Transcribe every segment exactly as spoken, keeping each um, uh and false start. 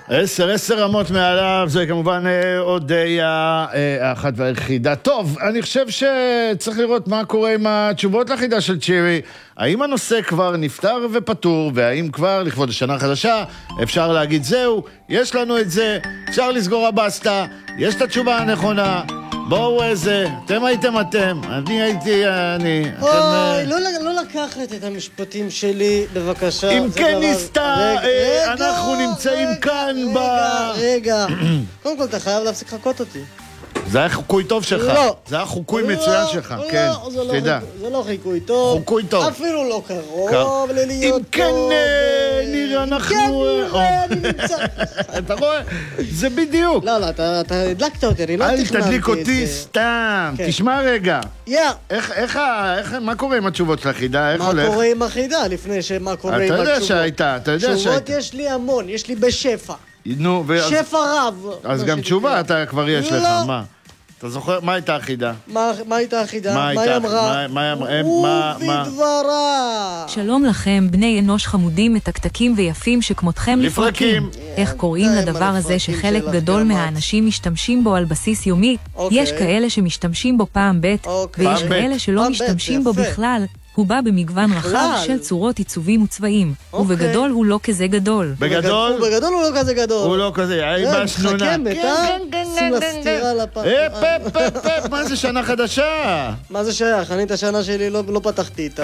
עשר, עשר רמות מעליו, זה כמובן אודיה האחת והיחידה. טוב, אני חושב שצריך לראות מה קורה עם התשובות לחידה של צ'ירי. האם הנושא כבר נפטר ופתור, והאם כבר לכבוד השנה החדשה אפשר להגיד זהו, יש לנו את זה, אפשר לסגור הבסטה, יש את התשובה הנכונה. בואו איזה, אתם הייתם אתם, אני הייתי אני. אוי, לא לקחת את המשפטים שלי, בבקשה. אם כן נסתה, אנחנו נמצאים כאן ב... רגע, רגע. קודם כל, אתה חייב להפסיק לחכות אותי. זה היה חוקוי טוב שלך. לא. זה היה חוקוי מצוין שלך, כן, תדע. זה לא חיקוי טוב. חוקוי טוב. אפילו לא קרוב ללהיות טוב. אם כן נראה אנחנו... אם כן נראה, אני נמצא. אתה רואה? זה בדיוק. לא, לא, אתה הדלקת אותי, אני לא תכננתי את זה. אל תדליק אותי סתם. תשמע רגע. יא. איך, מה קורה עם התשובות של החידה? איך הולך? מה קורה עם החידה לפני שמה קורה עם התשובות? אתה יודע שהייתה, אתה יודע שהייתה. תשובות יש לי המון, יש לי בשפע. נו, שפע רב. אז גם תשובה אתה כבר יש לך, מה? אתה זוכר, מה הייתה החידה? מה הייתה החידה? מה היא אמרה? מה אמרה? ובדברה. שלום לכם, בני אנוש חמודים, מתקתקים ויפים שכמותכם לפרקים. איך קוראים לדבר הזה שחלק גדול מהאנשים משתמשים בו על בסיס יומי? יש כאלה שמשתמשים בו פעם ב' ויש כאלה שלא משתמשים בו בכלל. הוא בא במגוון רחב של צורות, עיצובים וצבעים. ובגדול הוא לא כזה גדול. בגדול? בגדול הוא לא כזה גדול. הוא לא כזה, היי בשנונה. חכמת, אה? שים לה סתירה לפעם. אפ, אפ, אפ, אפ, מה זה שנה חדשה? מה זה שייך? אני את השנה שלי לא פתחתי איתה.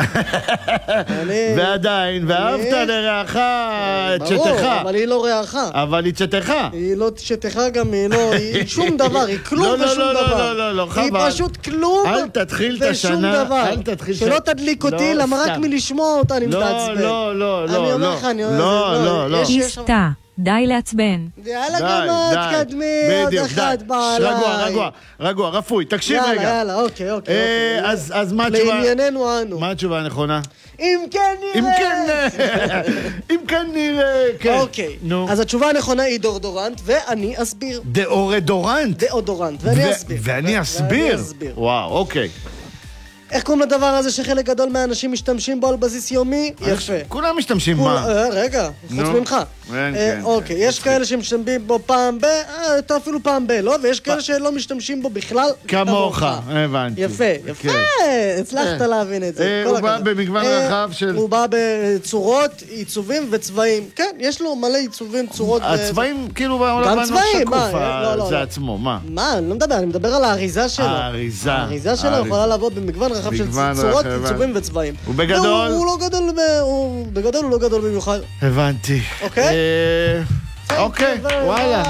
ועדיין, ואהבת לרעך את שתך. ברור, אבל היא לא רעך. אבל היא שתך. היא לא שתך גם, היא לא, היא שום דבר, היא כלום ושום דבר. לא, לא, לא, לא, חבל. היא פשוט כלום אל תתחיל את השנה. אל תתחיל. שלא תדליק אותי, למה רק מלשמוע אותה אני מתעצבן. לא, לא, לא, אני אומר לך, אני אומר, לא, לא, לא. ניסתה, די לעצבן. יאללה גם את, קדמי, עוד אחד בעלי. רגוע, רגוע, רגוע, רפוי, תקשיב רגע. יאללה, יאללה, אוקיי, אוקיי. אז מה התשובה? לענייננו אנו. מה התשובה הנכונה? אם כן נראה. אם כן נראה, כן. אוקיי, אז התשובה הנכונה היא דורדורנט, ואני אסביר. דאורדורנט? דאודורנט, ואני אסביר. ואני אסביר? וואו, אוקיי. איך קוראים לדבר הזה שחלק גדול מהאנשים משתמשים בו על בסיס יומי? יפה. כולם משתמשים מה? רגע, חוץ ממך. אוקיי, יש כאלה שמשתמשים בו פעם ב... אתה אפילו פעם ב, לא? ויש כאלה שלא משתמשים בו בכלל כמוך. הבנתי. יפה, יפה. הצלחת להבין את זה. הוא בא במגוון רחב של... הוא בא בצורות, עיצובים וצבעים. כן, יש לו מלא עיצובים, צורות... הצבעים כאילו בעולם לא שקוף זה עצמו, מה? מה? אני לא מדבר, אני מדבר על האריזה שלו. האריזה. האריזה שלו יכולה לעבוד במגוון רחב של צורות, עיצובים וצבעים. ובגדול? הוא לא גדול, בגדול הוא לא גדול במיוחד. הבנתי. אוקיי? אוקיי, וואלה.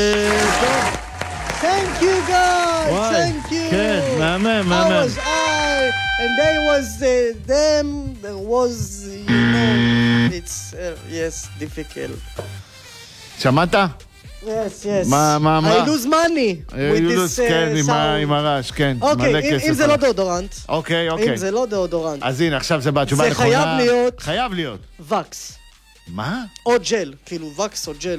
Thank you guys, thank you. כן, מהמם, מהמם. How was I? And they was them, there was, you know, it's, yes, difficult. שמעת? Yes, yes. מה, מה, מה? I lose money with this sound. עם הרעש, כן. אוקיי, אם זה לא דאודורנט. אוקיי, אוקיי. אם זה לא דאודורנט. אז הנה, עכשיו זה בתשובה זה נכונה. חייב להיות. חייב להיות. וקס. מה? או ג'ל, כאילו וקס או ג'ל.